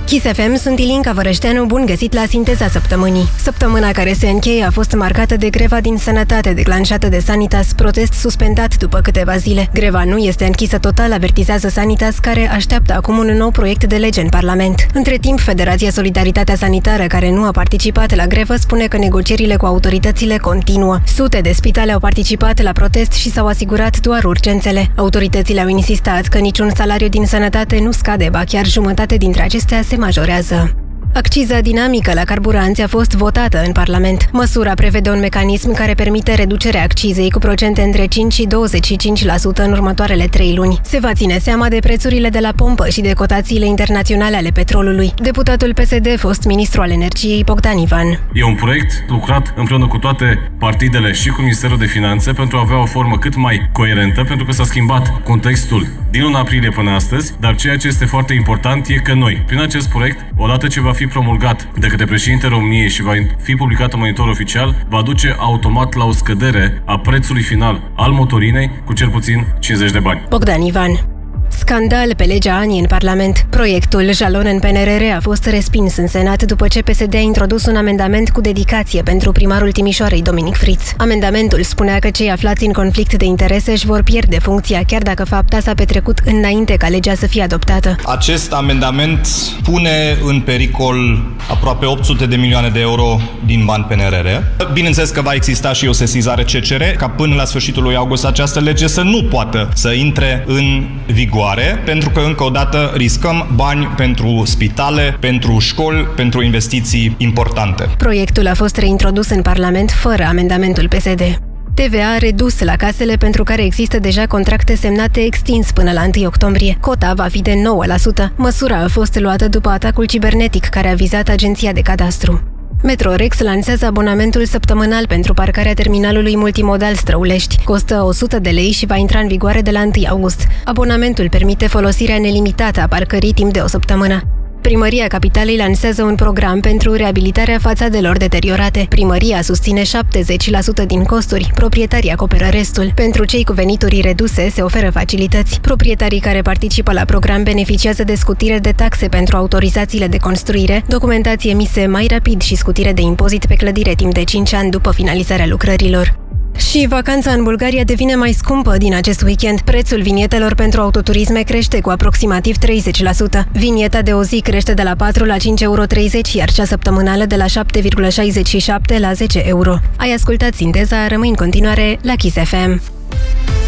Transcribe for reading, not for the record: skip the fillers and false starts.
Kiss FM, sunt Ilinca Vărășteanu, bun găsit la Sinteza Săptămânii. Săptămâna care se încheie a fost marcată de greva din sănătate declanșată de Sanitas, protest suspendat după câteva zile. Greva nu este închisă total, avertizează Sanitas, care așteaptă acum un nou proiect de lege în Parlament. Între timp, Federația Solidaritatea Sanitară, care nu a participat la grevă, spune că negocierile cu autoritățile continuă. Sute de spitale au participat la protest și s-au asigurat doar urgențele. Autoritățile au insistat că niciun salariu din sănătate nu scade, ba chiar jumătate dintre acestea se majorează. Acciza dinamică la carburanți a fost votată în Parlament. Măsura prevede un mecanism care permite reducerea accizei cu procente între 5 și 25% în următoarele 3 luni. Se va ține seama de prețurile de la pompă și de cotațiile internaționale ale petrolului. Deputatul PSD, fost ministru al energiei, Bogdan Ivan. E un proiect lucrat împreună cu toate partidele și cu Ministerul de Finanțe pentru a avea o formă cât mai coerentă, pentru că s-a schimbat contextul din luna aprilie până astăzi, dar ceea ce este foarte important e că noi, prin acest proiect, odată ce va fi promulgat de către președintele României și va fi publicat în monitor oficial, va duce automat la o scădere a prețului final al motorinei cu cel puțin 50 de bani. Bogdan Ivan. Scandal pe legea ANI în Parlament. Proiectul jalon în PNRR a fost respins în Senat după ce PSD a introdus un amendament cu dedicație pentru primarul Timișoarei, Dominic Friț. Amendamentul spunea că cei aflați în conflict de interese își vor pierde funcția, chiar dacă fapta s-a petrecut înainte ca legea să fie adoptată. Acest amendament pune în pericol aproape 800 de milioane de euro din bani PNRR. Bineînțeles că va exista și o sesizare CCR, ca până la sfârșitul lui august această lege să nu poată să intre în vigoare, pentru că încă o dată riscăm bani pentru spitale, pentru școli, pentru investiții importante. Proiectul a fost reintrodus în Parlament fără amendamentul PSD. TVA redus la casele pentru care există deja contracte semnate extins până la 1 octombrie. Cota va fi de 9%. Măsura a fost luată după atacul cibernetic care a vizat Agenția de Cadastru. Metrorex lansează abonamentul săptămânal pentru parcarea terminalului multimodal Străulești. Costă 100 de lei și va intra în vigoare de la 1 august. Abonamentul permite folosirea nelimitată a parcării timp de o săptămână. Primăria Capitalei lansează un program pentru reabilitarea fațadelor deteriorate. Primăria susține 70% din costuri, proprietarii acoperă restul. Pentru cei cu venituri reduse se oferă facilități. Proprietarii care participă la program beneficiază de scutire de taxe pentru autorizațiile de construire, documentații emise mai rapid și scutire de impozit pe clădire timp de 5 ani după finalizarea lucrărilor. Și vacanța în Bulgaria devine mai scumpă din acest weekend. Prețul vinietelor pentru autoturisme crește cu aproximativ 30%. Vinieta de o zi crește de la 4 la 5,30 euro, iar cea săptămânală de la 7,67 la 10 euro. Ai ascultat Sinteza, rămâi în continuare la Kiss FM.